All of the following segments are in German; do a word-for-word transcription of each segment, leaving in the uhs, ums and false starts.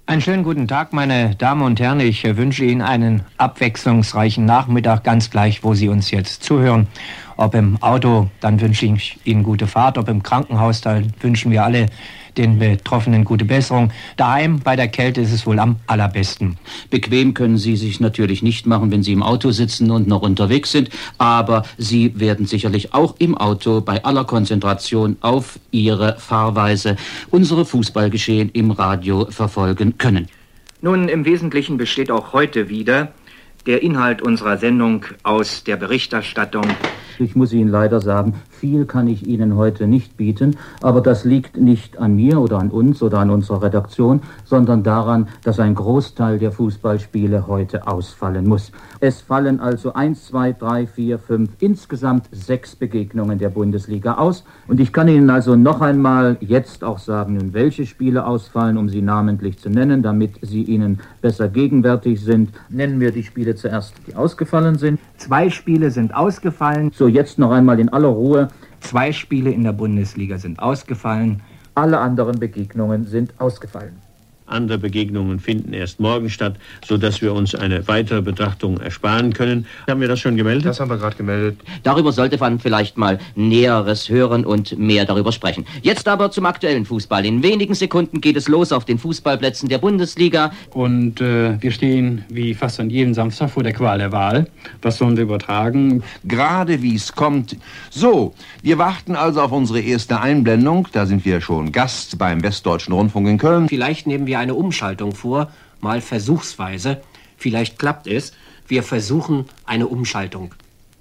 Einen schönen guten Tag, meine Damen und Herren. Ich wünsche Ihnen einen abwechslungsreichen Nachmittag, ganz gleich, wo Sie uns jetzt zuhören. Ob im Auto, dann wünsche ich Ihnen gute Fahrt. Ob im Krankenhaus, da wünschen wir alle den Betroffenen gute Besserung. Daheim bei der Kälte ist es wohl am allerbesten. Bequem können Sie sich natürlich nicht machen, wenn Sie im Auto sitzen und noch unterwegs sind. Aber Sie werden sicherlich auch im Auto bei aller Konzentration auf Ihre Fahrweise unsere Fußballgeschehen im Radio verfolgen können. Nun, im Wesentlichen besteht auch heute wieder der Inhalt unserer Sendung aus der Berichterstattung. Ich muss Ihnen leider sagen, viel kann ich Ihnen heute nicht bieten, aber das liegt nicht an mir oder an uns oder an unserer Redaktion, sondern daran, dass ein Großteil der Fußballspiele heute ausfallen muss. Es fallen also eins, zwei, drei, vier, fünf, insgesamt sechs Begegnungen der Bundesliga aus. Und ich kann Ihnen also noch einmal jetzt auch sagen, welche Spiele ausfallen, um sie namentlich zu nennen, damit sie Ihnen besser gegenwärtig sind. Nennen wir die Spiele zuerst, die ausgefallen sind. Zwei Spiele sind ausgefallen. So, jetzt noch einmal in aller Ruhe. Zwei Spiele in der Bundesliga sind ausgefallen. Alle anderen Begegnungen sind ausgefallen. Andere Begegnungen finden erst morgen statt, sodass wir uns eine weitere Betrachtung ersparen können. Haben wir das schon gemeldet? Das haben wir gerade gemeldet. Darüber sollte man vielleicht mal Näheres hören und mehr darüber sprechen. Jetzt aber zum aktuellen Fußball. In wenigen Sekunden geht es los auf den Fußballplätzen der Bundesliga. Und äh, wir stehen wie fast an jedem Samstag vor der Qual der Wahl. Was sollen wir übertragen? Gerade wie es kommt. So, wir warten also auf unsere erste Einblendung. Da sind wir schon Gast beim Westdeutschen Rundfunk in Köln. Vielleicht nehmen wir eine Umschaltung vor, mal versuchsweise. Vielleicht klappt es. Wir versuchen eine Umschaltung.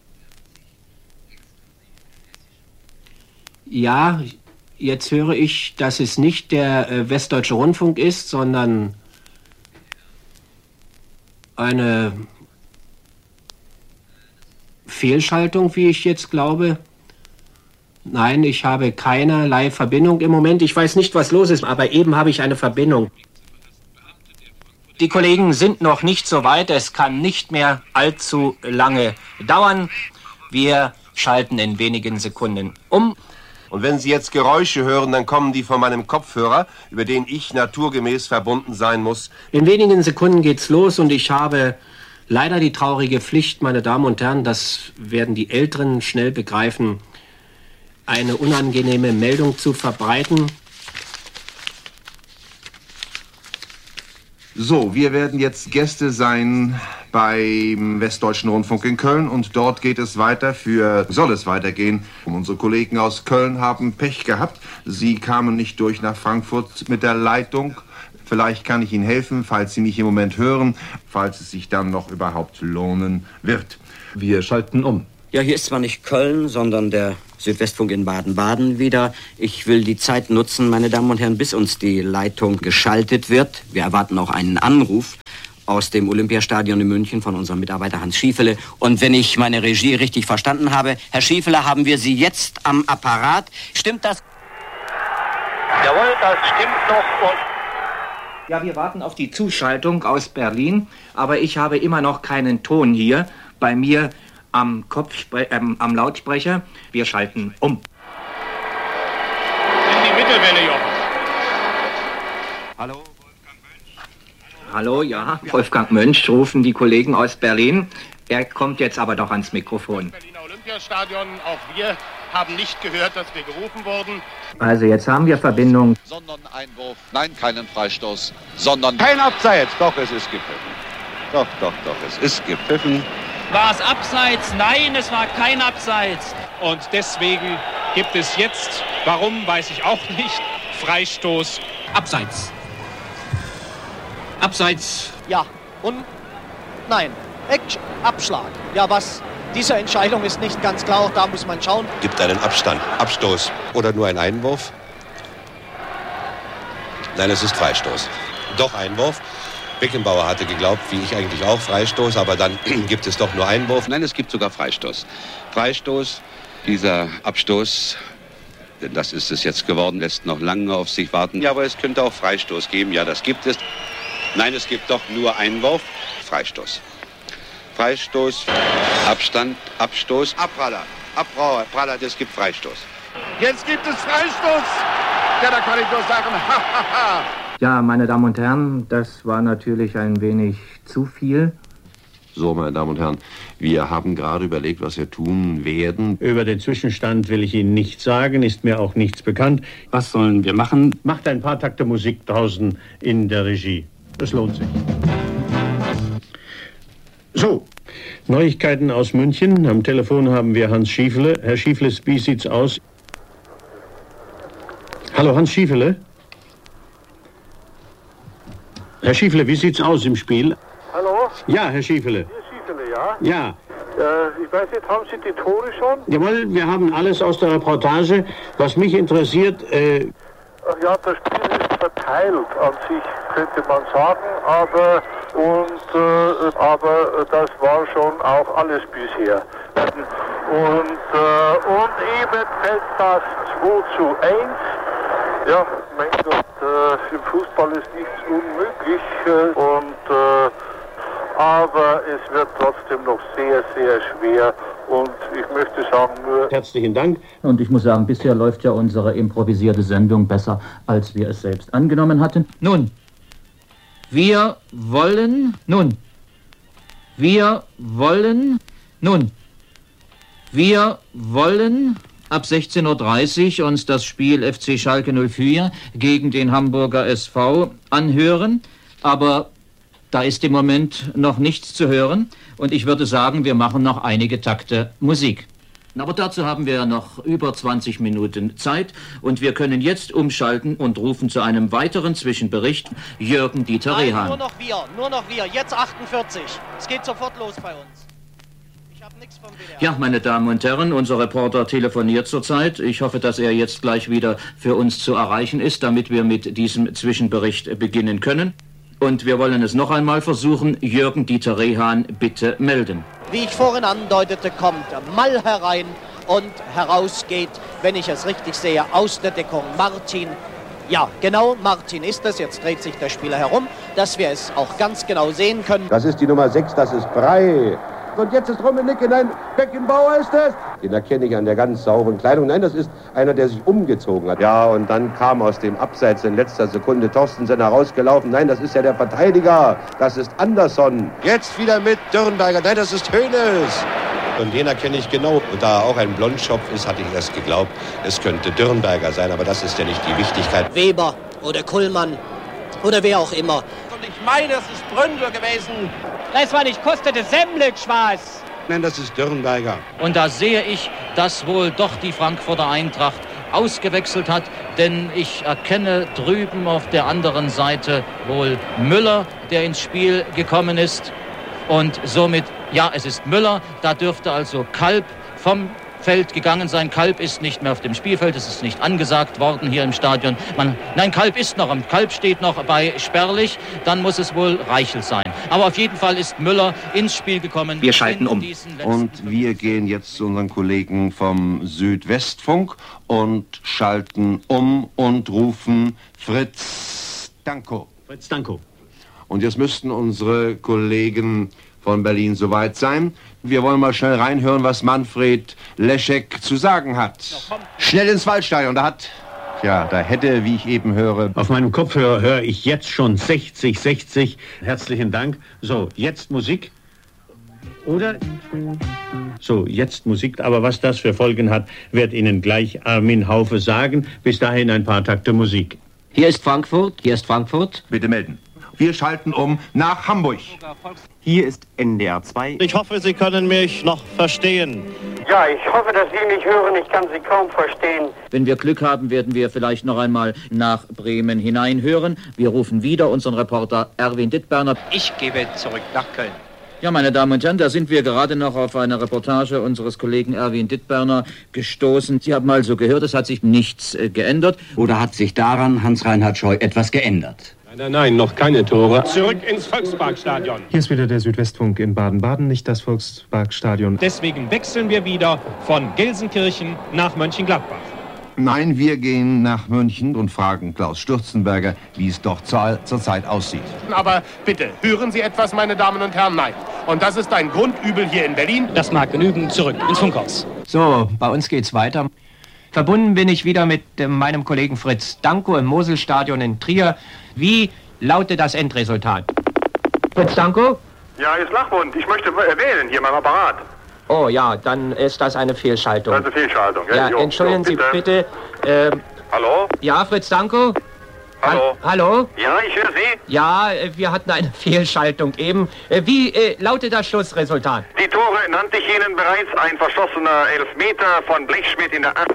Ja, jetzt höre ich, dass es nicht der äh, Westdeutsche Rundfunk ist, sondern eine Fehlschaltung, wie ich jetzt glaube. Nein, ich habe keinerlei Verbindung im Moment. Ich weiß nicht, was los ist, aber eben habe ich eine Verbindung. Die Kollegen sind noch nicht so weit. Es kann nicht mehr allzu lange dauern. Wir schalten in wenigen Sekunden um. Und wenn Sie jetzt Geräusche hören, dann kommen die von meinem Kopfhörer, über den ich naturgemäß verbunden sein muss. In wenigen Sekunden geht's los und ich habe leider die traurige Pflicht, meine Damen und Herren, das werden die Älteren schnell begreifen, eine unangenehme Meldung zu verbreiten. So, wir werden jetzt Gäste sein beim Westdeutschen Rundfunk in Köln und dort geht es weiter, für soll es weitergehen. Unsere Kollegen aus Köln haben Pech gehabt. Sie kamen nicht durch nach Frankfurt mit der Leitung. Vielleicht kann ich Ihnen helfen, falls Sie mich im Moment hören, falls es sich dann noch überhaupt lohnen wird. Wir schalten um. Ja, hier ist zwar nicht Köln, sondern der Südwestfunk in Baden-Baden wieder. Ich will die Zeit nutzen, meine Damen und Herren, bis uns die Leitung geschaltet wird. Wir erwarten auch einen Anruf aus dem Olympiastadion in München von unserem Mitarbeiter Hans Schiefele. Und wenn ich meine Regie richtig verstanden habe, Herr Schiefele, haben wir Sie jetzt am Apparat. Stimmt das? Jawohl, das stimmt noch. Und ja, wir warten auf die Zuschaltung aus Berlin, aber ich habe immer noch keinen Ton hier bei mir am Kopfspre- ähm, am Lautsprecher. Wir schalten um. In die Mittelwelle, Jochen. Hallo, Wolfgang Mönch. Hallo, ja, Wolfgang Mönch, rufen die Kollegen aus Berlin. Er kommt jetzt aber doch ans Mikrofon. Berliner Olympiastadion, auch wir haben nicht gehört, dass wir gerufen wurden. Also jetzt haben wir Verbindung. Sondern Einwurf, nein, keinen Freistoß, sondern kein Abseits. Doch, es ist gepfiffen. Doch, doch, doch, es ist gepfiffen. War es Abseits? Nein, es war kein Abseits. Und deswegen gibt es jetzt, warum, weiß ich auch nicht, Freistoß. Abseits. Abseits. Ja, und nein, Eck, Abschlag. Ja, was? Diese Entscheidung ist nicht ganz klar, auch da muss man schauen. Gibt einen Abstand, Abstoß oder nur ein Einwurf? Nein, es ist Freistoß. Doch Einwurf. Beckenbauer hatte geglaubt, wie ich eigentlich auch, Freistoß, aber dann gibt es doch nur Einwurf. Nein, es gibt sogar Freistoß. Freistoß, dieser Abstoß, denn das ist es jetzt geworden, lässt noch lange auf sich warten. Ja, aber es könnte auch Freistoß geben, ja, das gibt es. Nein, es gibt doch nur Einwurf, Freistoß. Freistoß, Abstand, Abstoß, Abpraller, Abpraller, es gibt Freistoß. Jetzt gibt es Freistoß. Ja, da kann ich nur sagen, ha, ha, ha. Ja, meine Damen und Herren, das war natürlich ein wenig zu viel. So, meine Damen und Herren, wir haben gerade überlegt, was wir tun werden. Über den Zwischenstand will ich Ihnen nichts sagen, ist mir auch nichts bekannt. Was sollen wir machen? Macht ein paar Takte Musik draußen in der Regie. Das lohnt sich. So, Neuigkeiten aus München. Am Telefon haben wir Hans Schiefele. Herr Schiefele, wie sieht's aus? Hallo, Hans Schiefele? Herr Schiefele, wie sieht's aus im Spiel? Hallo? Ja, Herr Schiefele. Hier Schiefele, ja? Ja. Äh, ich weiß nicht, haben Sie die Tore schon? Jawohl, wir haben alles aus der Reportage. Was mich interessiert... Äh Ach ja, das Spiel ist verteilt an sich, könnte man sagen, aber, und, äh, aber das war schon auch alles bisher. Und, äh, und eben fällt das zwei zu eins. Ja, mein Gott, äh, im Fußball ist nichts unmöglich äh, und äh, aber es wird trotzdem noch sehr, sehr schwer und ich möchte sagen nur... Herzlichen Dank. Und ich muss sagen, bisher läuft ja unsere improvisierte Sendung besser, als wir es selbst angenommen hatten. Nun, wir wollen, nun, wir wollen, nun, wir wollen... ab sechzehn Uhr dreißig uns das Spiel F C Schalke null vier gegen den Hamburger S V anhören, aber da ist im Moment noch nichts zu hören und ich würde sagen, wir machen noch einige Takte Musik. Aber dazu haben wir noch über zwanzig Minuten Zeit und wir können jetzt umschalten und rufen zu einem weiteren Zwischenbericht Jürgen Dieter Nein, Rehan. nur noch wir, nur noch wir, jetzt achtundvierzig. Es geht sofort los bei uns. Ja, meine Damen und Herren, unser Reporter telefoniert zurzeit. Ich hoffe, dass er jetzt gleich wieder für uns zu erreichen ist, damit wir mit diesem Zwischenbericht beginnen können. Und wir wollen es noch einmal versuchen. Jürgen Dieter Rehan, bitte melden. Wie ich vorhin andeutete, kommt Mall herein und heraus geht, wenn ich es richtig sehe, aus der Deckung Martin. Ja, genau, Martin ist es. Jetzt dreht sich der Spieler herum, dass wir es auch ganz genau sehen können. Das ist die Nummer sechs, das ist Brey. Und jetzt ist Rummenigge, nein, Beckenbauer ist es. Den erkenne ich an der ganz sauren Kleidung. Nein, das ist einer, der sich umgezogen hat. Ja, und dann kam aus dem Abseits in letzter Sekunde Torstensen herausgelaufen. Nein, das ist ja der Verteidiger. Das ist Andersson. Jetzt wieder mit Dürrenberger. Nein, das ist Hoeneß. Und den erkenne ich genau. Und da er auch ein Blondschopf ist, hatte ich erst geglaubt, es könnte Dürrenberger sein. Aber das ist ja nicht die Wichtigkeit. Weber oder Kullmann oder wer auch immer. Und ich meine, es ist Bründel gewesen. Das war nicht Kostete Semlic, was? Nein, das ist Dürrenberger. Und da sehe ich, dass wohl doch die Frankfurter Eintracht ausgewechselt hat, denn ich erkenne drüben auf der anderen Seite wohl Müller, der ins Spiel gekommen ist. Und somit, ja, es ist Müller, da dürfte also Kalb vom Feld gegangen sein. Kalb ist nicht mehr auf dem Spielfeld, es ist nicht angesagt worden hier im Stadion. Man, nein, Kalb ist noch, Kalb steht noch bei Sperlich, dann muss es wohl Reichel sein. Aber auf jeden Fall ist Müller ins Spiel gekommen. Wir schalten um. Und wir gehen jetzt zu unseren Kollegen vom Südwestfunk und schalten um und rufen Fritz Danko. Fritz Danko. Und jetzt müssten unsere Kollegen von Berlin soweit sein. Wir wollen mal schnell reinhören, was Manfred Leschek zu sagen hat. Schnell ins Waldstadion, da hat... Ja, da hätte, wie ich eben höre... Auf meinem Kopfhörer höre ich jetzt schon sechzig, sechzig. Herzlichen Dank. So, jetzt Musik. Oder? So, jetzt Musik. Aber was das für Folgen hat, wird Ihnen gleich Armin Haufe sagen. Bis dahin ein paar Takte Musik. Hier ist Frankfurt, hier ist Frankfurt. Bitte melden. Wir schalten um nach Hamburg. Hier ist N D R zwei. Ich hoffe, Sie können mich noch verstehen. Ja, ich hoffe, dass Sie mich hören. Ich kann Sie kaum verstehen. Wenn wir Glück haben, werden wir vielleicht noch einmal nach Bremen hineinhören. Wir rufen wieder unseren Reporter Erwin Dittberner. Ich gebe zurück nach Köln. Ja, meine Damen und Herren, da sind wir gerade noch auf eine Reportage unseres Kollegen Erwin Dittberner gestoßen. Sie haben also gehört, es hat sich nichts äh, geändert. Oder hat sich daran Hans-Reinhard Scheu etwas geändert? Nein, nein, nein, noch keine Tore. Zurück ins Volksparkstadion. Hier ist wieder der Südwestfunk in Baden-Baden, nicht das Volksparkstadion. Deswegen wechseln wir wieder von Gelsenkirchen nach Mönchengladbach. Nein, wir gehen nach München und fragen Klaus Stürzenberger, wie es dort zur, zur Zeit aussieht. Aber bitte, hören Sie etwas, meine Damen und Herren? Nein. Und das ist ein Grundübel hier in Berlin. Das mag genügen. Zurück ins Funkhaus. So, bei uns geht's weiter. Verbunden bin ich wieder mit äh, meinem Kollegen Fritz Danko im Moselstadion in Trier. Wie lautet das Endresultat? Fritz Danko? Ja, ist Lachbund. Ich möchte wählen hier beim Apparat. Oh ja, dann ist das eine Fehlschaltung. Das ist eine Fehlschaltung, ja? Ja, jo, entschuldigen jo, Sie bitte. Ähm, Hallo? Ja, Fritz Danko? Hallo? Ha Hallo? Ja, ich höre Sie. Ja, äh, wir hatten eine Fehlschaltung eben. Äh, Wie äh, lautet das Schlussresultat? Die Tore nannte ich Ihnen bereits. Ein verschossener Elfmeter von Blechschmidt in der acht.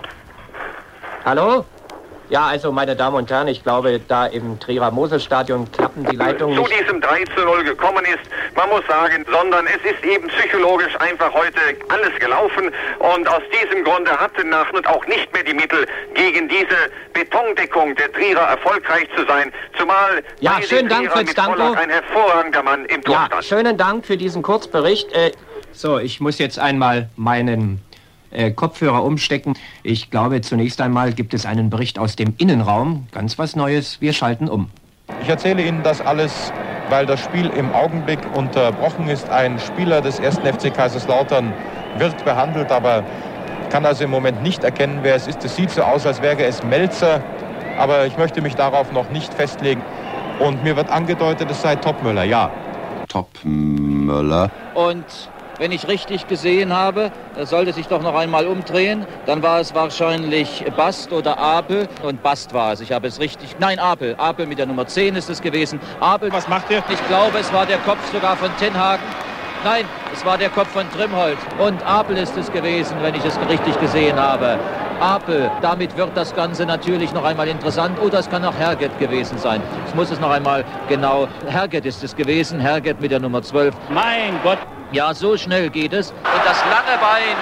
Hallo? Ja, also meine Damen und Herren, ich glaube, da im Trierer-Mosel-Stadion klappen die Leitungen zu nicht. diesem drei zu null gekommen ist, man muss sagen, sondern es ist eben psychologisch einfach heute alles gelaufen und aus diesem Grunde hatte Nachnut auch nicht mehr die Mittel, gegen diese Betondeckung der Trierer erfolgreich zu sein, zumal Ja, schönen Dank, Fritz Danko. ein hervorragender Mann im Tor Ja, stand. schönen Dank für diesen Kurzbericht. Äh, so, ich muss jetzt einmal meinen äh, Kopfhörer umstecken. Ich glaube, zunächst einmal gibt es einen Bericht aus dem Innenraum. Ganz was Neues. Wir schalten um. Ich erzähle Ihnen das alles, weil das Spiel im Augenblick unterbrochen ist. Ein Spieler des ersten F C Kaiserslautern wird behandelt, aber kann also im Moment nicht erkennen, wer es ist. Es sieht so aus, als wäre es Melzer, aber ich möchte mich darauf noch nicht festlegen. Und mir wird angedeutet, es sei Topmöller, ja. Topmöller. Und wenn ich richtig gesehen habe, er sollte sich doch noch einmal umdrehen, dann war es wahrscheinlich Bast oder Apel. Und Bast war es, ich habe es richtig... Nein, Apel. Apel mit der Nummer zehn ist es gewesen. Apel, was macht er? Ich glaube, es war der Kopf sogar von Tenhagen. Nein, es war der Kopf von Trimhold. Und Apel ist es gewesen, wenn ich es richtig gesehen habe. Apel, damit wird das Ganze natürlich noch einmal interessant. Oder es kann auch Herget gewesen sein. Ich muss es noch einmal genau... Herget ist es gewesen, Herget mit der Nummer zwölf. Mein Gott! Ja, so schnell geht es. Und das lange Bein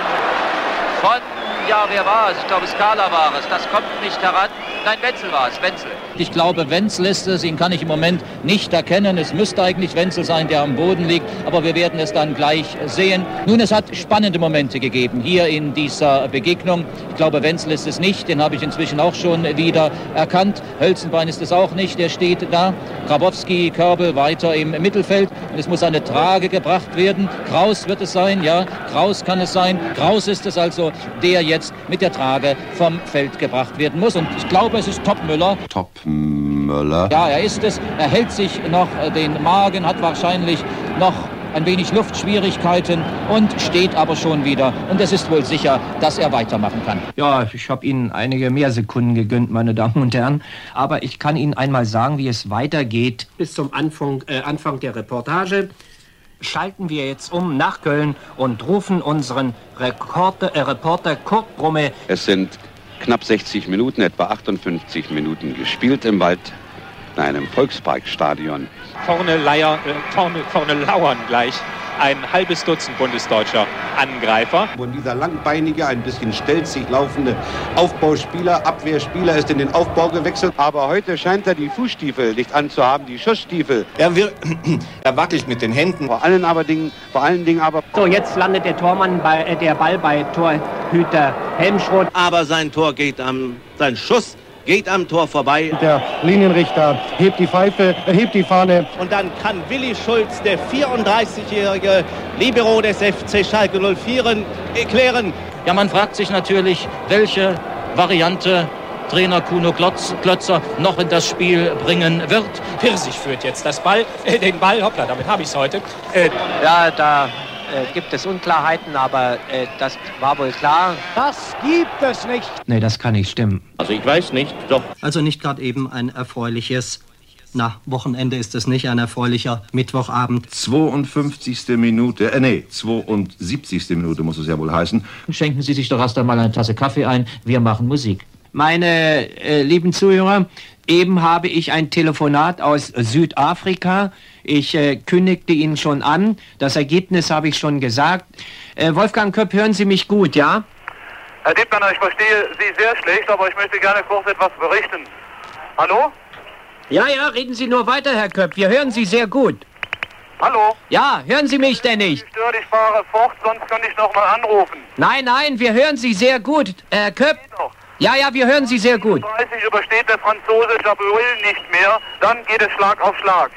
von, ja, wer war es? Ich glaube, Skala war es. Das kommt nicht heran. Nein, Wenzel war es, Wenzel. Ich glaube, Wenzel ist es. Ihn kann ich im Moment nicht erkennen. Es müsste eigentlich Wenzel sein, der am Boden liegt. Aber wir werden es dann gleich sehen. Nun, es hat spannende Momente gegeben hier in dieser Begegnung. Ich glaube, Wenzel ist es nicht. Den habe ich inzwischen auch schon wieder erkannt. Hölzenbein ist es auch nicht. Der steht da. Grabowski, Körbel weiter im Mittelfeld. Und es muss eine Trage gebracht werden. Kraus wird es sein, ja. Kraus kann es sein. Kraus ist es also, der jetzt mit der Trage vom Feld gebracht werden muss. Und ich glaube, es ist Topmöller. Topmöller. Ja, er ist es. Er hält sich noch den Magen, hat wahrscheinlich noch ein wenig Luftschwierigkeiten und steht aber schon wieder. Und es ist wohl sicher, dass er weitermachen kann. Ja, ich habe Ihnen einige mehr Sekunden gegönnt, meine Damen und Herren. Aber ich kann Ihnen einmal sagen, wie es weitergeht. Bis zum Anfang, äh, Anfang der Reportage schalten wir jetzt um nach Köln und rufen unseren Rekorder, äh, Reporter Kurt Brumme. Es sind knapp sechzig Minuten, etwa achtundfünfzig Minuten gespielt im Wald in einem Volksparkstadion. Vorne, leier, äh, vorne, vorne lauern gleich ein halbes Dutzend bundesdeutscher Angreifer. Und dieser langbeinige, ein bisschen stelzig laufende Aufbauspieler, Abwehrspieler ist in den Aufbau gewechselt. Aber heute scheint er die Fußstiefel nicht anzuhaben, die Schussstiefel. Er, will, er wackelt mit den Händen. Vor allen, aber Dingen, vor allen Dingen aber... So, jetzt landet der Tormann bei, äh, der Ball bei Torhüter Helmschroth. Aber sein Tor geht am... sein Schuss geht am Tor vorbei. Der Linienrichter hebt die Pfeife, äh, hebt die Fahne. Und dann kann Willi Schulz, der vierunddreißigjährige Libero des F C Schalke null vier, erklären. Ja, man fragt sich natürlich, welche Variante Trainer Kuno Klotz, Klötzer noch in das Spiel bringen wird. Pfirsich führt jetzt das Ball, äh, den Ball, hoppla, damit habe ich es heute. Äh, ja, da äh, gibt es Unklarheiten, aber äh, das war wohl klar. Das gibt es nicht. Nee, das kann nicht stimmen. Also ich weiß nicht, doch. Also nicht gerade eben ein erfreuliches, na, Wochenende ist es nicht, ein erfreulicher Mittwochabend. zweiundfünfzigste Minute, äh nee, zweiundsiebzigste Minute muss es ja wohl heißen. Schenken Sie sich doch erst einmal eine Tasse Kaffee ein, wir machen Musik. Meine äh, lieben Zuhörer, eben habe ich ein Telefonat aus Südafrika. Ich äh, kündigte Ihnen schon an. Das Ergebnis habe ich schon gesagt. Äh, Wolfgang Köpp, hören Sie mich gut, ja? Herr Dittmann, ich verstehe Sie sehr schlecht, aber ich möchte gerne kurz etwas berichten. Hallo? Ja, ja, reden Sie nur weiter, Herr Köpp. Wir hören Sie sehr gut. Hallo? Ja, hören Sie mich denn nicht? Ich störe, ich fahre fort, sonst kann ich noch mal anrufen. Nein, nein, wir hören Sie sehr gut, Herr Köpp. Ja, ja, wir hören Sie sehr gut. dreißig übersteht der Franzose Jabuel nicht mehr, dann geht es Schlag auf Schlag.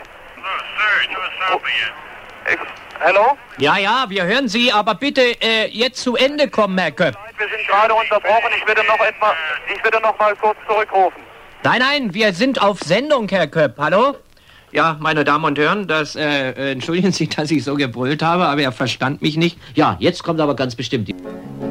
Hallo? Ja, ja, wir hören Sie, aber bitte äh, jetzt zu Ende kommen, Herr Köpp. Wir sind gerade unterbrochen, ich werde noch etwa, ich werde noch mal kurz zurückrufen. Nein, nein, wir sind auf Sendung, Herr Köpp. Hallo? Ja, meine Damen und Herren, das, äh, äh, entschuldigen Sie, dass ich so gebrüllt habe, aber er verstand mich nicht. Ja, jetzt kommt aber ganz bestimmt die...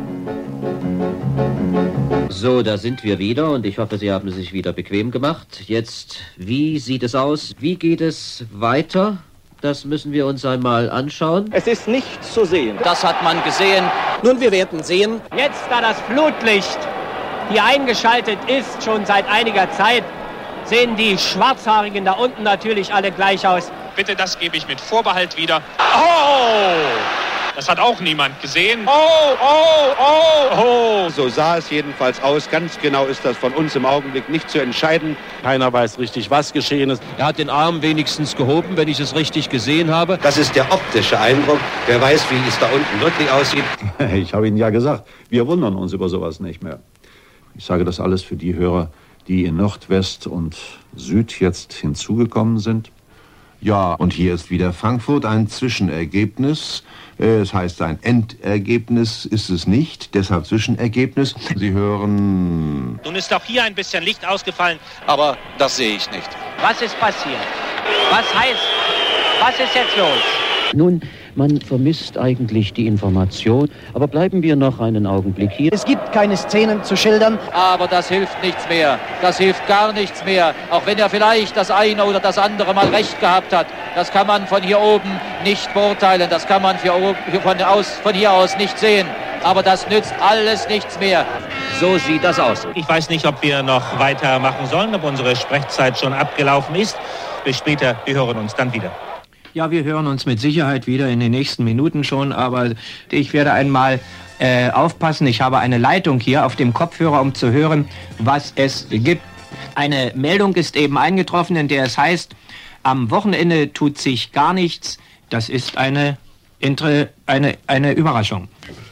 So, da sind wir wieder und ich hoffe, Sie haben sich wieder bequem gemacht. Jetzt, wie sieht es aus? Wie geht es weiter? Das müssen wir uns einmal anschauen. Es ist nichts zu sehen. Das hat man gesehen. Nun, wir werden sehen. Jetzt, da das Flutlicht hier eingeschaltet ist, schon seit einiger Zeit, sehen die Schwarzhaarigen da unten natürlich alle gleich aus. Bitte, das gebe ich mit Vorbehalt wieder. Oh! Das hat auch niemand gesehen. Oh, oh, oh, oh. So sah es jedenfalls aus. Ganz genau ist das von uns im Augenblick nicht zu entscheiden. Keiner weiß richtig, was geschehen ist. Er hat den Arm wenigstens gehoben, wenn ich es richtig gesehen habe. Das ist der optische Eindruck. Wer weiß, wie es da unten wirklich aussieht. Ich habe Ihnen ja gesagt, wir wundern uns über sowas nicht mehr. Ich sage das alles für die Hörer, die in Nordwest und Süd jetzt hinzugekommen sind. Ja, und hier ist wieder Frankfurt ein Zwischenergebnis. Es heißt, ein Endergebnis ist es nicht, deshalb Zwischenergebnis. Sie hören... Nun ist auch hier ein bisschen Licht ausgefallen. Aber das sehe ich nicht. Was ist passiert? Was heißt, was ist jetzt los? Nun, man vermisst eigentlich die Information, aber bleiben wir noch einen Augenblick hier. Es gibt keine Szenen zu schildern. Aber das hilft nichts mehr. Das hilft gar nichts mehr. Auch wenn er vielleicht das eine oder das andere mal recht gehabt hat. Das kann man von hier oben nicht beurteilen. Das kann man von, aus, von hier aus nicht sehen. Aber das nützt alles nichts mehr. So sieht das aus. Ich weiß nicht, ob wir noch weitermachen sollen, ob unsere Sprechzeit schon abgelaufen ist. Bis später, wir hören uns dann wieder. Ja, wir hören uns mit Sicherheit wieder in den nächsten Minuten schon, aber ich werde einmal äh, aufpassen. Ich habe eine Leitung hier auf dem Kopfhörer, um zu hören, was es gibt. Eine Meldung ist eben eingetroffen, in der es heißt, am Wochenende tut sich gar nichts. Das ist eine, eine, eine Überraschung.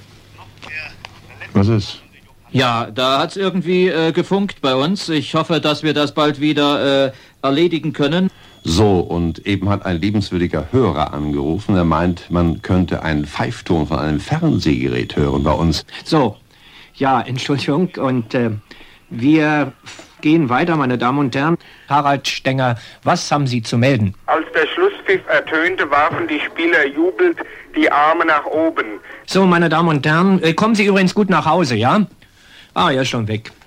Was ist? Ja, da hat es irgendwie äh, gefunkt bei uns. Ich hoffe, dass wir das bald wieder äh, erledigen können. So, und eben hat ein liebenswürdiger Hörer angerufen. Er meint, man könnte einen Pfeifton von einem Fernsehgerät hören bei uns. So, ja, Entschuldigung. Und äh, wir gehen weiter, meine Damen und Herren. Harald Stenger, was haben Sie zu melden? Als der Schlusspfiff ertönte, warfen die Spieler jubelnd die Arme nach oben. So, meine Damen und Herren, äh, kommen Sie übrigens gut nach Hause, ja? Ah, er ist schon weg.